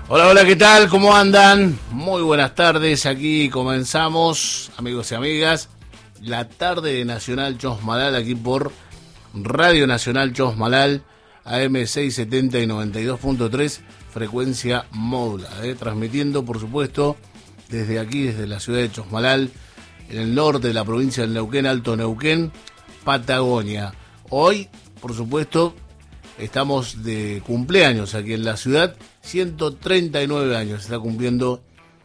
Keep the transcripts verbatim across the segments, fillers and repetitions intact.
Hola, hola, ¿qué tal? ¿Cómo andan? Muy buenas tardes, aquí comenzamos, amigos y amigas, la tarde de Nacional Chosmalal, aquí por Radio Nacional Chosmalal, A M seiscientos setenta y noventa y dos punto tres, frecuencia modulada, ¿eh? Transmitiendo, por supuesto, desde aquí, desde la ciudad de Chosmalal, en el norte de la provincia del Neuquén, Alto Neuquén, Patagonia. Hoy, por supuesto, estamos de cumpleaños aquí en la ciudad, ciento treinta y nueve años está cumpliendo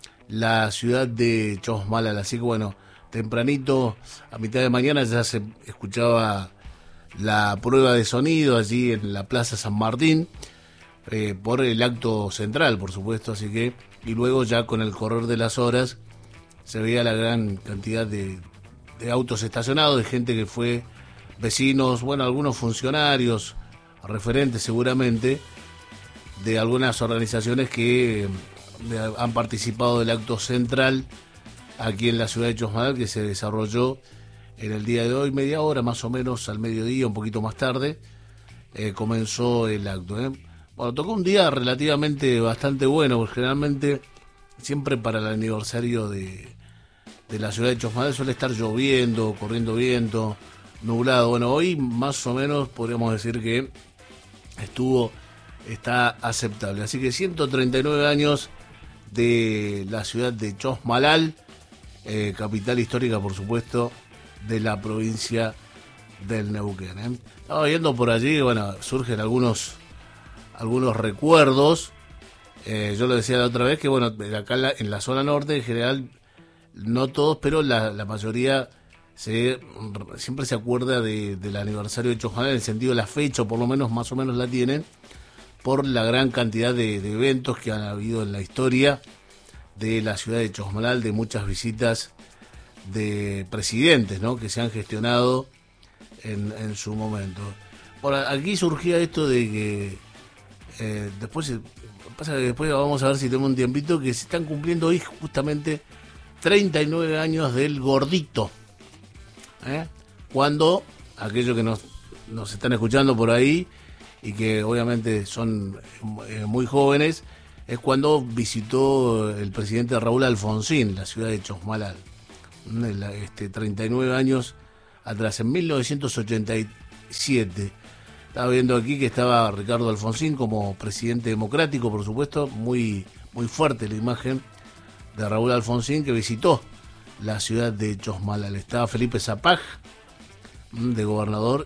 la ciudad de Chosmalal, así que bueno, tempranito, a mitad de mañana ya se escuchaba la prueba de sonido allí en la Plaza San Martín, eh, por el acto central, por supuesto, así que, y luego ya con el correr de las horas, se veía la gran cantidad de, de autos estacionados, de gente que fue vecinos, bueno, algunos funcionarios, referentes seguramente, de algunas organizaciones que han participado del acto central aquí en la ciudad de Chosmalal, que se desarrolló en el día de hoy, media hora más o menos al mediodía, un poquito más tarde, eh, comenzó el acto. ¿eh? Bueno, tocó un día relativamente bastante bueno, porque generalmente siempre para el aniversario de, de la ciudad de Chosmalal suele estar lloviendo, corriendo viento, nublado. Bueno, hoy más o menos podríamos decir que estuvo, está aceptable. Así que ciento treinta y nueve años de la ciudad de Chosmalal, eh, capital histórica, por supuesto, de la provincia del Neuquén. ¿eh? Estaba viendo por allí, bueno, surgen algunos, algunos recuerdos. Eh, yo lo decía la otra vez que, bueno, acá en la, en la zona norte, en general, no todos, pero la, la mayoría se siempre se acuerda de, del aniversario de Chosmalal, en el sentido de la fecha, o por lo menos más o menos la tienen, por la gran cantidad de, de eventos que han habido en la historia de la ciudad de Chosmalal, de muchas visitas de presidentes, ¿no?, que se han gestionado en, en su momento. Por aquí surgía esto de que eh, después pasa que después vamos a ver si tenemos un tiempito, que se están cumpliendo hoy justamente treinta y nueve años del Gordito. ¿Eh? Cuando aquellos que nos, nos están escuchando por ahí y que obviamente son eh, muy jóvenes, es cuando visitó el presidente Raúl Alfonsín la ciudad de Chosmalal, este, treinta y nueve años atrás, en mil novecientos ochenta y siete. Estaba viendo aquí que estaba Ricardo Alfonsín como presidente democrático, por supuesto, muy, muy fuerte la imagen de Raúl Alfonsín, que visitó la ciudad de Chosmalal. Estaba Felipe Zapag de gobernador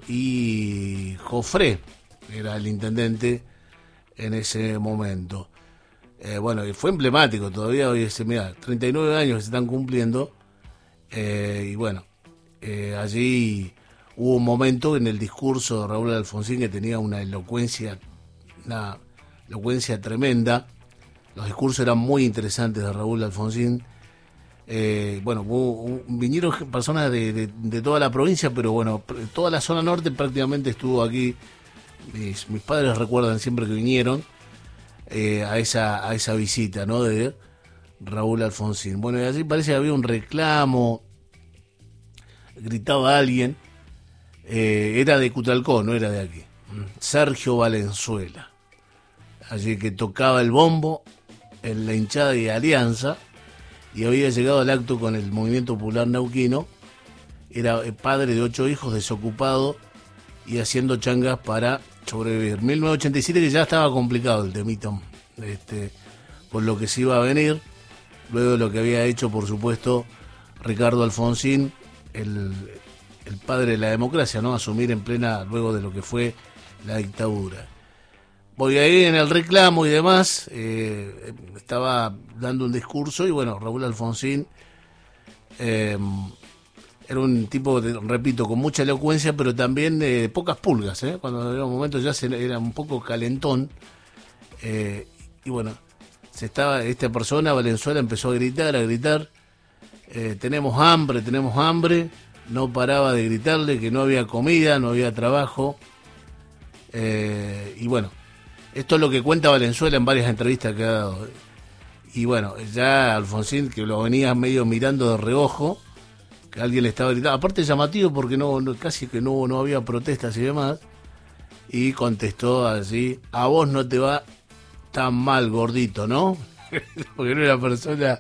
y Jofré era el intendente en ese momento. Eh, bueno, fue emblemático, todavía hoy es, mira, treinta y nueve años que se están cumpliendo, eh, y bueno, eh, allí hubo un momento en el discurso de Raúl Alfonsín que tenía una elocuencia, una elocuencia tremenda. Los discursos eran muy interesantes de Raúl Alfonsín. Eh, bueno, hubo, vinieron personas de, de, de toda la provincia, pero bueno, toda la zona norte prácticamente estuvo aquí. Mis, mis padres recuerdan siempre que vinieron eh, a esa a esa visita, ¿no?, de Raúl Alfonsín. Bueno, y allí parece que había un reclamo, gritaba alguien, eh, era de Cutralcó, no era de aquí, Sergio Valenzuela, allí que tocaba el bombo en la hinchada de Alianza, y había llegado al acto con el Movimiento Popular Neuquino. Era padre de ocho hijos, desocupado y haciendo changas para sobrevivir. mil novecientos ochenta y siete, que ya estaba complicado el temito, este, por lo que se iba a venir, luego de lo que había hecho, por supuesto, Ricardo Alfonsín, el, el padre de la democracia, ¿no?, asumir en plena, luego de lo que fue la dictadura. Voy ahí en el reclamo y demás, eh, estaba dando un discurso y bueno, Raúl Alfonsín eh, era un tipo, de, repito, con mucha elocuencia, pero también de eh, pocas pulgas, ¿eh? Cuando en un momento ya se, era un poco calentón, eh, y bueno, se estaba, esta persona, Valenzuela, empezó a gritar, a gritar, eh, tenemos hambre, tenemos hambre, no paraba de gritarle que no había comida, no había trabajo, eh, y bueno, esto es lo que cuenta Valenzuela en varias entrevistas que ha dado. Y bueno, ya Alfonsín, que lo venía medio mirando de reojo, que alguien le estaba gritando, aparte llamativo porque no, no casi que no, no había protestas y demás, y contestó así: a vos no te va tan mal gordito, ¿no? Porque no era persona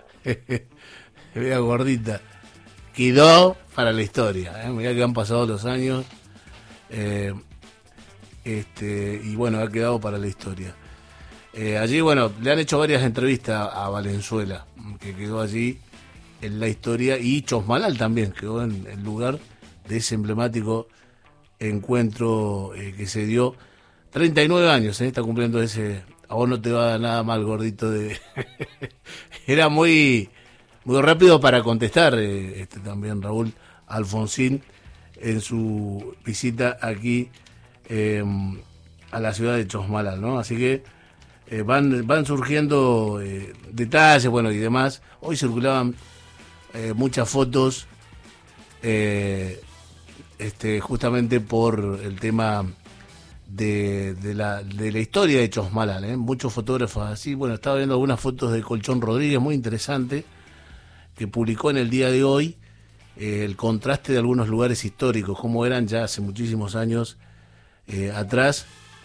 era gordita. Quedó para la historia, ¿eh? Mirá que han pasado los años, eh, este y bueno, ha quedado para la historia. Eh, allí, bueno, le han hecho varias entrevistas a Valenzuela, que quedó allí en la historia, y Chosmalal también quedó en el lugar de ese emblemático encuentro eh, que se dio. treinta y nueve años, ¿eh? Está cumpliendo ese. A vos no te va a dar nada mal, gordito. De Era muy muy rápido para contestar, eh, este también Raúl Alfonsín, en su visita aquí eh, a la ciudad de Chosmalal, ¿no? Así que eh, van van surgiendo eh, detalles, bueno, y demás. Hoy circulaban eh, muchas fotos, eh, este justamente por el tema de, de, la, de la historia de Chosmalal, ¿eh? Muchos fotógrafos así. Bueno, estaba viendo algunas fotos de Colchón Rodríguez, muy interesante, que publicó en el día de hoy eh, el contraste de algunos lugares históricos, como eran ya hace muchísimos años eh, atrás.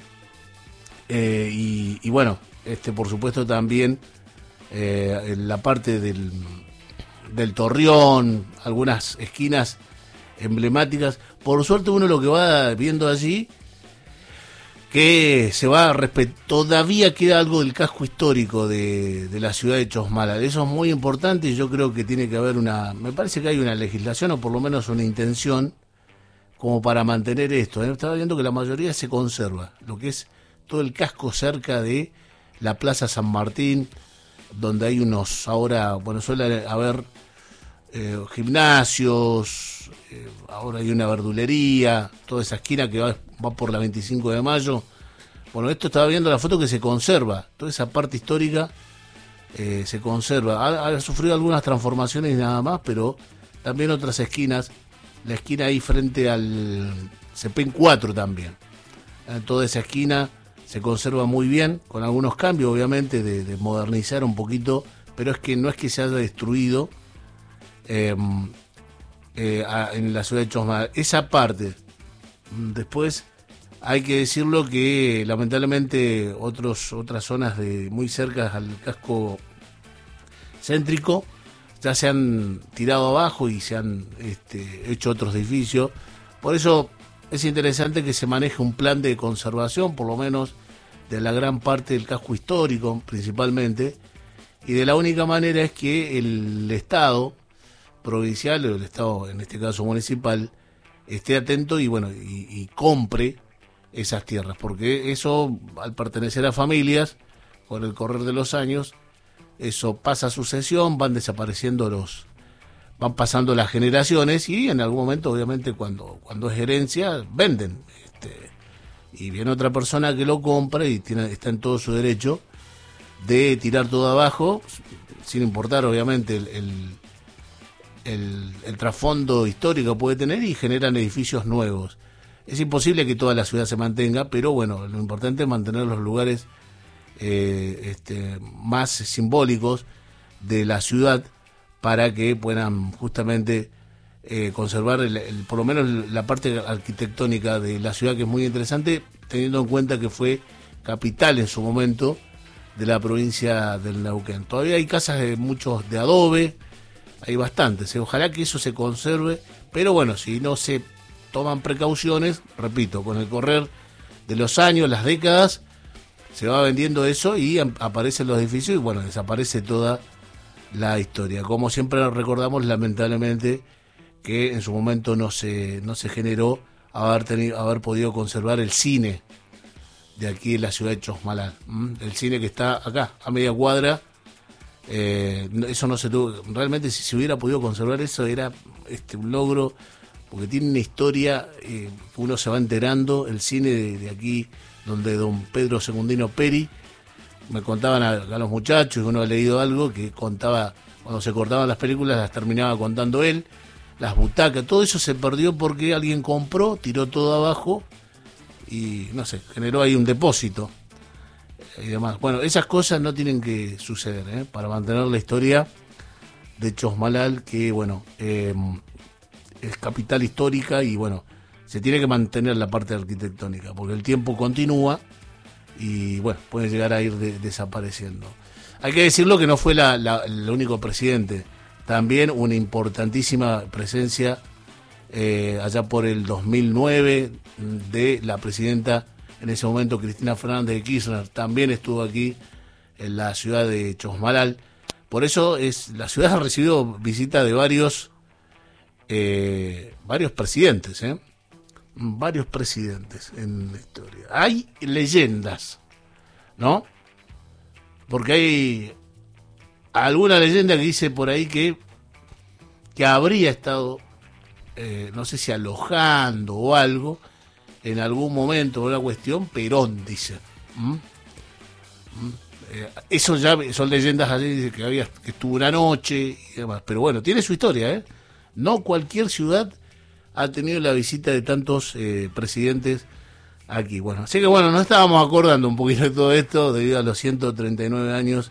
Eh, y, y bueno, este por supuesto también eh, en la parte del, del Torreón, algunas esquinas emblemáticas. Por suerte uno lo que va viendo allí, que se va a respetar, todavía queda algo del casco histórico de, de la ciudad de Chosmalal. Eso es muy importante, y yo creo que tiene que haber una, me parece que hay una legislación o por lo menos una intención como para mantener esto, ¿eh? Estaba viendo que la mayoría se conserva, lo que es todo el casco cerca de la Plaza San Martín, donde hay unos, ahora, bueno, suele haber eh, gimnasios, eh, ahora hay una verdulería, toda esa esquina que va, va por la veinticinco de mayo. Bueno, esto estaba viendo la foto que se conserva, toda esa parte histórica eh, se conserva. Ha, ha sufrido algunas transformaciones y nada más, pero también otras esquinas, la esquina ahí frente al Cepén cuatro también, eh, toda esa esquina se conserva muy bien, con algunos cambios obviamente de, de modernizar un poquito, pero es que no es que se haya destruido eh, eh, a, en la ciudad de Chosmalal esa parte. Después hay que decirlo que lamentablemente otros otras zonas de muy cerca al casco céntrico ya se han tirado abajo y se han este, hecho otros edificios. Por eso es interesante que se maneje un plan de conservación, por lo menos de la gran parte del casco histórico principalmente, y de la única manera es que el Estado provincial, o el Estado en este caso municipal, esté atento y bueno y, y compre esas tierras, porque eso, al pertenecer a familias, con el correr de los años, eso pasa a sucesión, van desapareciendo los, van pasando las generaciones, y en algún momento obviamente cuando, cuando es herencia, venden, este y viene otra persona que lo compra y tiene, está en todo su derecho de tirar todo abajo, sin importar obviamente el, el, el, el trasfondo histórico que puede tener, y generan edificios nuevos. Es imposible que toda la ciudad se mantenga, pero bueno, lo importante es mantener los lugares eh, este, más simbólicos de la ciudad, para que puedan justamente Eh, conservar el, el, por lo menos la parte arquitectónica de la ciudad, que es muy interesante, teniendo en cuenta que fue capital en su momento de la provincia del Neuquén. Todavía hay casas de muchos de adobe, hay bastantes, ¿eh? Ojalá que eso se conserve, pero bueno, si no se toman precauciones, repito, con el correr de los años, las décadas, se va vendiendo eso y aparecen los edificios y bueno, desaparece toda la historia. Como siempre recordamos, lamentablemente, que en su momento no se no se generó haber tenido haber podido conservar el cine de aquí en la ciudad de Chosmalal, ¿m? El cine que está acá a media cuadra, eh, eso no se tuvo, realmente si se hubiera podido conservar eso era este un logro, porque tiene una historia, eh, uno se va enterando, el cine de, de aquí donde don Pedro Secundino Peri, me contaban a, a los muchachos, y uno ha leído algo que contaba, cuando se cortaban las películas las terminaba contando él, las butacas, todo eso se perdió porque alguien compró, tiró todo abajo y no sé, generó ahí un depósito y demás. Bueno, esas cosas no tienen que suceder, ¿eh? Para mantener la historia de Chosmalal, que bueno, eh, es capital histórica, y bueno, se tiene que mantener la parte arquitectónica, porque el tiempo continúa y bueno, pueden llegar a ir de, desapareciendo. Hay que decirlo que no fue la, la, el único presidente, también una importantísima presencia eh, allá por el dos mil nueve de la presidenta en ese momento, Cristina Fernández de Kirchner, también estuvo aquí en la ciudad de Chosmalal. Por eso es la ciudad ha recibido visita de varios eh, varios presidentes, ¿eh? varios presidentes en la historia. Hay leyendas, ¿no? Porque hay alguna leyenda que dice por ahí que que habría estado eh, no sé si alojando o algo en algún momento, una cuestión, Perón, dice. ¿Mm? ¿Mm? Eh, eso ya son leyendas así, dice que había que estuvo una noche y demás. Pero bueno, tiene su historia, ¿eh? No cualquier ciudad ha tenido la visita de tantos eh, presidentes aquí. Bueno, así que bueno, nos estábamos acordando un poquito de todo esto debido a los ciento treinta y nueve años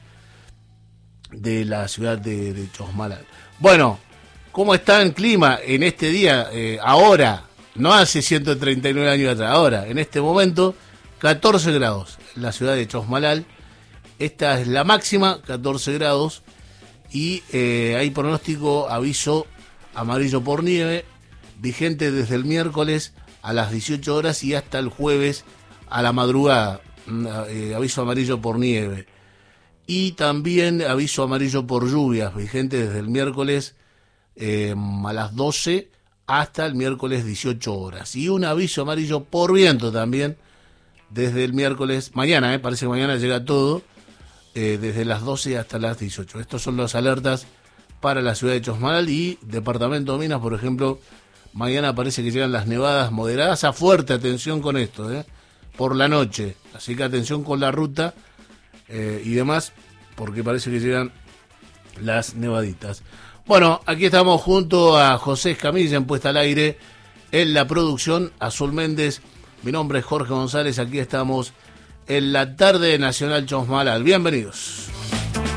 de la ciudad de, de Chosmalal. Bueno, ¿cómo está el clima en este día? Eh, ahora, no hace ciento treinta y nueve años atrás, ahora, en este momento, catorce grados en la ciudad de Chosmalal. Esta es la máxima, catorce grados, y eh, hay pronóstico, aviso amarillo por nieve, vigente desde el miércoles a las dieciocho horas y hasta el jueves a la madrugada, eh, aviso amarillo por nieve. Y también aviso amarillo por lluvias, vigente desde el miércoles eh, a las doce hasta el miércoles dieciocho horas. Y un aviso amarillo por viento también desde el miércoles, mañana, eh, parece que mañana llega todo, eh, desde las doce hasta las dieciocho. Estos son las alertas para la ciudad de Chosmalal y departamento de Minas, por ejemplo. Mañana parece que llegan las nevadas moderadas a fuerte, atención con esto, eh, por la noche. Así que atención con la ruta eh, y demás, porque parece que llegan las nevaditas. Bueno, aquí estamos junto a José Escamilla en Puesta al Aire, en la producción, Azul Méndez. Mi nombre es Jorge González, aquí estamos en la tarde de Nacional Chosmalal. Bienvenidos.